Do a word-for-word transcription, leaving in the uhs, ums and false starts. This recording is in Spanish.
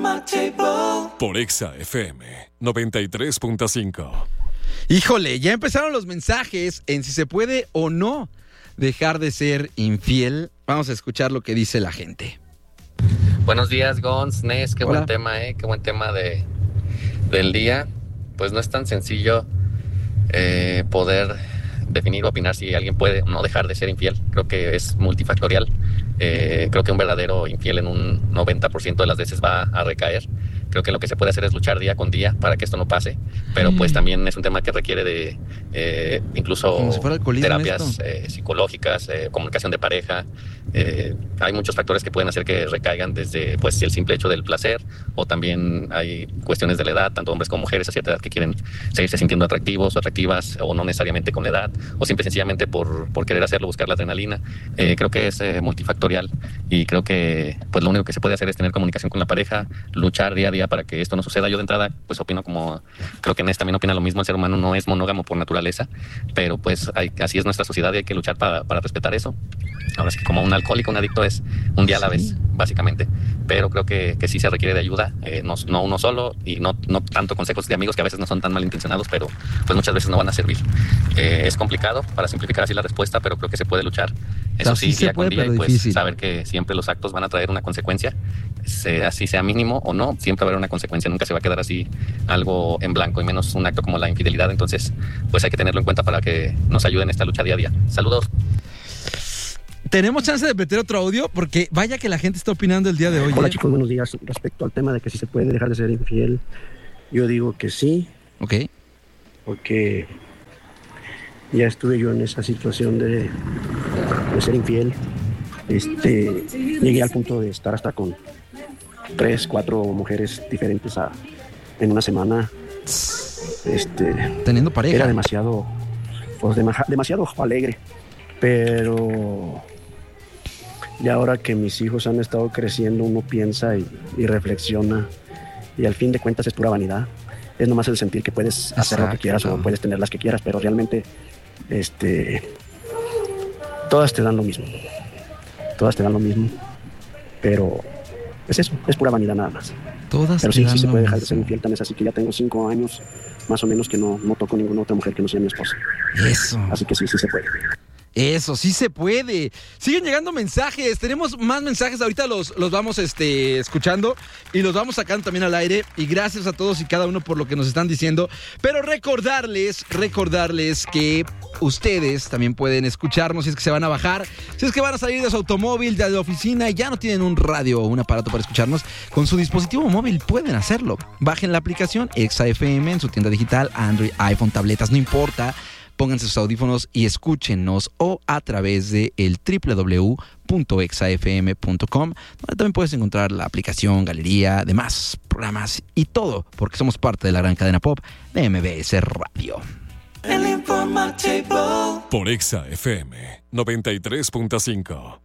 Por Exa F M noventa y tres punto cinco. Híjole, ya empezaron los mensajes en si se puede o no dejar de ser infiel. Vamos a escuchar lo que dice la gente. Buenos días, Gons, Nes, qué Hola. buen tema, eh, qué buen tema de, del día. Pues no es tan sencillo eh, poder definir o opinar si alguien puede o no dejar de ser infiel. Creo que es multifactorial. Eh, creo que un verdadero infiel en un noventa por ciento de las veces va a recaer. Creo que lo que se puede hacer es luchar día con día para que esto no pase, pero pues también es un tema que requiere de eh, incluso Como si fuera alcoholismo terapias eh, psicológicas, eh, comunicación de pareja. Eh, hay muchos factores que pueden hacer que recaigan, desde pues el simple hecho del placer, o también hay cuestiones de la edad, tanto hombres como mujeres a cierta edad que quieren seguirse sintiendo atractivos o atractivas, o no necesariamente con la edad, o simple y sencillamente por, por querer hacerlo, buscar la adrenalina. Eh, creo que es eh, multifactorial, y creo que pues lo único que se puede hacer es tener comunicación con la pareja, luchar día a día para que esto no suceda. Yo de entrada pues opino como, creo que Nes también opina lo mismo, el ser humano no es monógamo por naturaleza, pero pues hay, así es nuestra sociedad y hay que luchar para, para respetar eso. Ahora es que como un alcohólico, un adicto es un día a la vez, básicamente, pero creo que, que sí se requiere de ayuda, eh, no, no uno solo, y no, no tanto consejos de amigos que a veces no son tan malintencionados, pero pues muchas veces no van a servir. Eh, es complicado para simplificar así la respuesta, pero creo que se puede luchar. Eso O sea, sí, sí se día puede, con día, pero y pues difícil. saber que siempre los actos van a traer una consecuencia, sea, así sea mínimo o no, siempre va a haber una consecuencia, nunca se va a quedar así algo en blanco, y menos un acto como la infidelidad. Entonces pues hay que tenerlo en cuenta para que nos ayude en esta lucha día a día. Saludos. ¿Tenemos chance de meter otro audio? Porque vaya que la gente está opinando el día de hoy. Hola ¿eh? chicos, buenos días. Respecto al tema de que si se puede dejar de ser infiel, yo digo que sí, Ok. porque ya estuve yo en esa situación de, de ser infiel. Este, llegué al punto de estar hasta con tres, cuatro mujeres diferentes a, en una semana. Este, Teniendo pareja. era demasiado, pues, dema- demasiado alegre, pero y ahora que mis hijos han estado creciendo, uno piensa y, y reflexiona, y al fin de cuentas es pura vanidad. Es nomás el sentir que puedes hacer lo que Exacto. quieras o puedes tener las que quieras, pero realmente este, todas te dan lo mismo. Todas te dan lo mismo. Pero es eso, es pura vanidad nada más. Todas Pero te sí, dan sí se lo puede dejar de ser mismo. infiel, tan es así que ya tengo cinco años más o menos que no, no toco ninguna otra mujer que no sea mi esposa. Eso. Así que sí, sí se puede. Eso, sí se puede. Siguen llegando mensajes. Tenemos más mensajes. Ahorita los, los vamos este, escuchando y los vamos sacando también al aire. Y gracias a todos y cada uno por lo que nos están diciendo. Pero recordarles, recordarles que ustedes también pueden escucharnos si es que se van a bajar. Si es que van a salir de su automóvil, de la oficina y ya no tienen un radio o un aparato para escucharnos, con su dispositivo móvil pueden hacerlo. Bajen la aplicación Exa F M en su tienda digital, Android, iPhone, tabletas, no importa. Pónganse sus audífonos y escúchenos, o a través de el doble u doble u doble u punto exa f m punto com, donde también puedes encontrar la aplicación, galería, demás programas y todo, porque somos parte de la gran cadena pop de M B S Radio. Por Exa F M noventa y tres punto cinco.